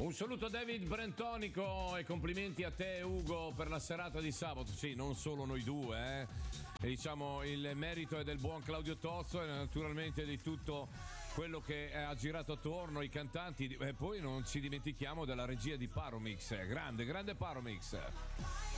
Un saluto a David Brentonico e complimenti a te Ugo per la serata di sabato. Sì, non solo noi due, E diciamo il merito è del buon Claudio Tozzo e naturalmente di tutto quello che ha girato attorno, i cantanti, e poi non ci dimentichiamo della regia di Paromix. Grande Paromix.